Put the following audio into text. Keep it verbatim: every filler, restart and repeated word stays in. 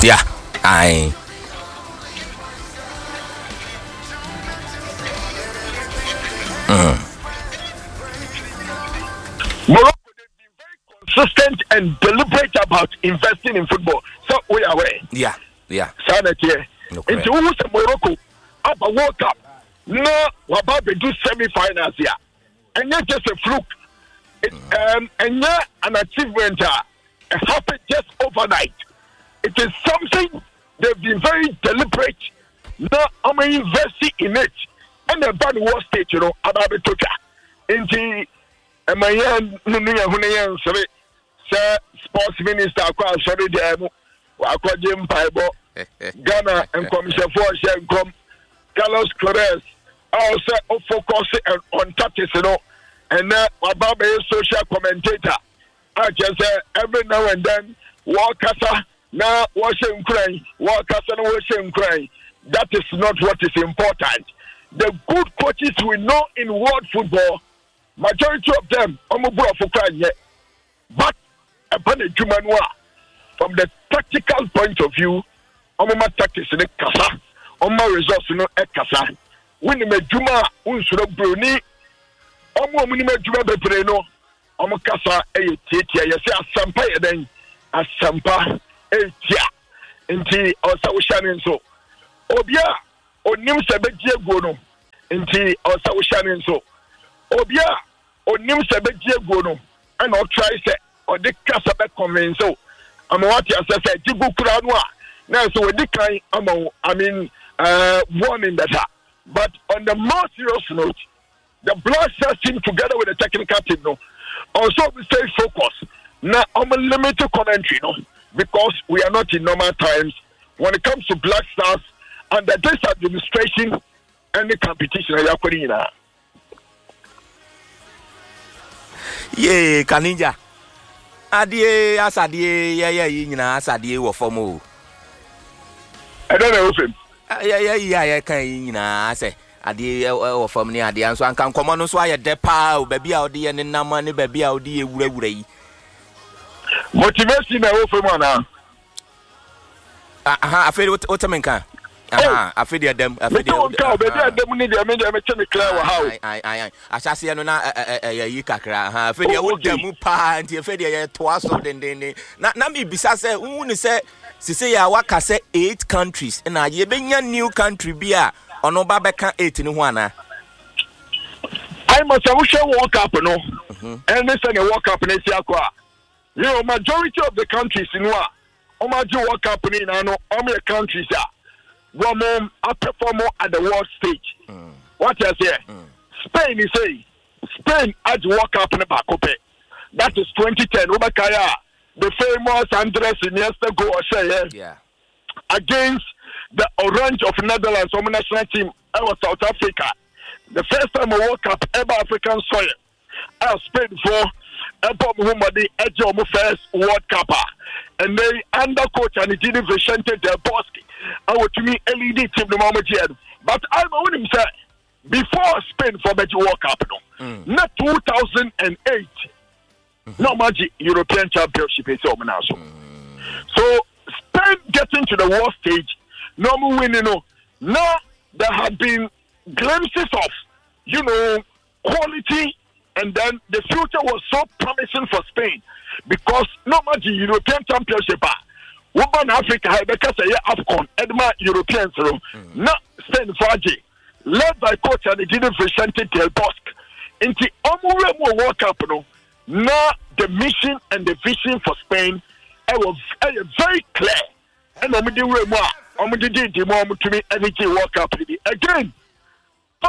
Yeah, I. Mm. Morocco, they've been very consistent and deliberate about investing in football. So we are aware. Yeah, yeah. Sanet here. Into who's Morocco up a World Cup. No, we're about to do semi-finals here. And not just a fluke. It, um, and not an achievement. Uh, it happened just overnight. It is something they've been very deliberate. Now I'm investing in it. And the bad war state, you know, about the total. Into a man, Nunia, Sir, Sports Minister, I sorry, them. I call Jim Pibo, Ghana, and Commissioner for Shankom, Carlos Flores, also focus on tactics, you know, and now about a social commentator. I just say every now and then, walk us now, washing crying, walk us and washing crying. That is not what is important. The good coaches we know in world football, majority of them, I'm a bro for crying yet. But upon a human war, from the tactical point of view, I'm a tactics in a casa, on my results in a casa. When you make Juma, Unsura Bruni, I'm a minimum Juma Bepreno, I'm a casa, a tia, you say a sampa, then a sampa, a tia, and tea or Sawshan so. Obia. Onim sebejie gono nti osawushan nso obia onim sebejie gono and o try say o de kasa be convince o ama what you say jigu kura no a na so we di kan ama I mean uh warning that but on the more serious note the blood cells team together with the technical team no also we stay focused na on limited commentary no because we are not in normal times when it comes to Black Stars. Under this administration, any competition, I are putting in. Yeah, Kaninja. Adie, Asadie, yeah, yeah, you know, Asadie or Fomo. I don't know him. Yeah, yeah, yeah, yeah, can you know, I say, Adie or from near the answer and can come on, so I a depa, baby out the and then money, baby out the way. Motivation, I offer one now. Aha, I feel what Otamenka. Ah, I feel them. I feel them. Them need them. Them make clear how. I, I, I. I shall see. No, na. Eh, kakra. Ha. I feel you would them pa. Anti. I feel you twice of them. Then. Na, na me bisa say. Unu say. Si say ya waka say eight countries. Na ye be nya new country bia. Ono ba beka eight ni wana. I must have show World Cup no. And this is a World Cup next year kwa. You know, majority of the countries in wa. Omaji World Cup ni na no. How many countries are? Woman, I perform at the world stage. Mm. What I say? Mm. Spain is saying Spain had to walk up in the back. That is twenty ten. Ubakaya, the famous Andres Iniesta goal say yeah. Against the Orange of Netherlands, our national team, I was South Africa. The first time I woke up ever African soil. I was Spain for Epo Muhammadi Ejo first World Cup. And they under coach and he didn't Vicente Del Bosque. I would to me L E D team the moment he had. But I'm on him say before Spain for the World Cup no. Mm. Not two thousand eight. Mm-hmm. No magic European Championship is over now. So. Mm. so Spain getting to the world stage, no more winning no. Now there have been glimpses of, you know, quality, and then the future was so promising for Spain because no magic European Championship. Woman Africa, because I AFCON, Edma Europeans, mm-hmm. not Spain Faji, led by coach and it didn't Vicente Del Bosque. In the Omure World Cup, now the mission and the vision for Spain I was very clear. And I'm doing more. I'm doing more to me everything World Cup again.